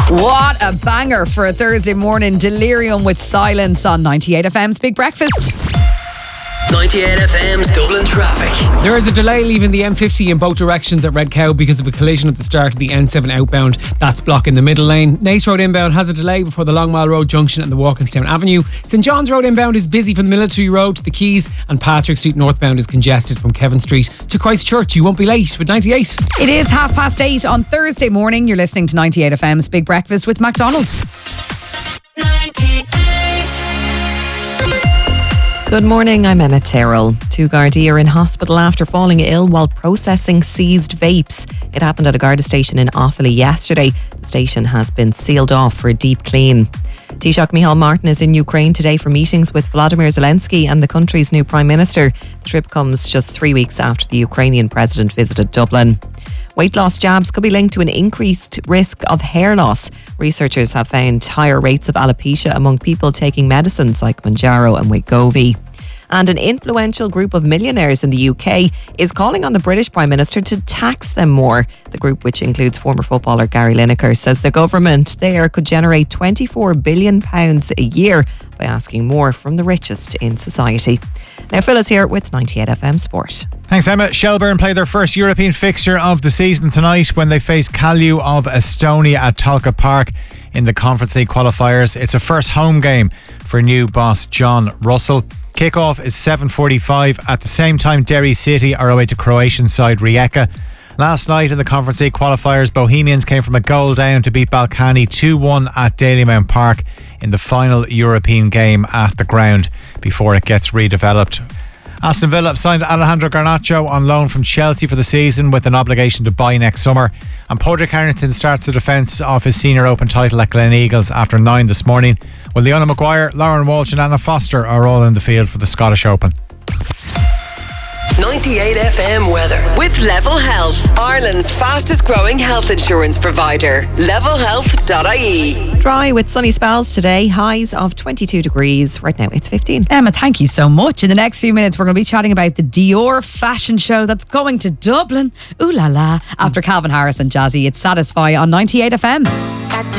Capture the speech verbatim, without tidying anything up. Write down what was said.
What a banger for a Thursday morning. Delirium with Silence on ninety-eight F M's Big Breakfast. ninety-eight F M's Dublin traffic. There is a delay leaving the M fifty in both directions at Red Cow because of a collision at the start of the N seven outbound. That's blocking the middle lane. Nace Road inbound has a delay before the Long Mile Road junction and the Walkinstown Avenue. St John's Road inbound is busy from the Military Road to the Quays, and Patrick Street northbound is congested from Kevin Street to Christchurch. You won't be late with ninety-eight. It is half past eight on Thursday morning. You're listening to ninety-eight F M's Big Breakfast with McDonald's. Good morning, I'm Emma Terrell. Two Gardaí are in hospital after falling ill while processing seized vapes. It happened at a Garda station in Offaly yesterday. The station has been sealed off for a deep clean. Taoiseach Micheál Martin is in Ukraine today for meetings with Volodymyr Zelensky and the country's new Prime Minister. The trip comes just three weeks after the Ukrainian president visited Dublin. Weight loss jabs could be linked to an increased risk of hair loss. Researchers have found higher rates of alopecia among people taking medicines like Mounjaro and Wegovy. And an influential group of millionaires in the U K is calling on the British Prime Minister to tax them more. The group, which includes former footballer Gary Lineker, says the government there could generate twenty-four billion pounds a year by asking more from the richest in society. Now Phil is here with ninety-eight F M Sport. Thanks, Emma. Shelbourne play their first European fixture of the season tonight when they face Kalju of Estonia at Tolka Park in the Conference League qualifiers. It's a first home game for new boss John Russell. Kickoff is seven forty-five. At the same time, Derry City are away to Croatian side Rijeka. Last night in the Conference League qualifiers, Bohemians came from a goal down to beat Balkany two one at Dalymount Park in the final European game at the ground before it gets redeveloped. Aston Villa have signed Alejandro Garnacho on loan from Chelsea for the season with an obligation to buy next summer. And Padraig Harrington starts the defence of his Senior Open title at Glen Eagles after nine this morning. Well, Leona Maguire, Lauren Walsh and Anna Foster are all in the field for the Scottish Open. ninety-eight F M weather with Level Health, Ireland's fastest growing health insurance provider. level health dot I E. Dry with sunny spells today, highs of twenty-two degrees. Right now it's fifteen. Emma, thank you so much. In the next few minutes, we're going to be chatting about the Dior fashion show that's going to Dublin. Ooh la la. After Calvin Harris and Jazzy, it's Satisfy on ninety-eight F M.